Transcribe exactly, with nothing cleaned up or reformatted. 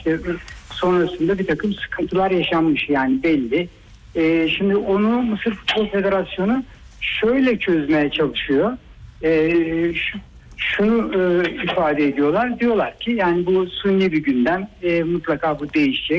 işte sonrasında bir takım sıkıntılar yaşanmış yani belli. E, şimdi onu Mısır Futbol Federasyonu şöyle çözmeye çalışıyor. E, şu, şunu e, ifade ediyorlar. Diyorlar ki yani bu suni bir gündem, e, mutlaka bu değişecek.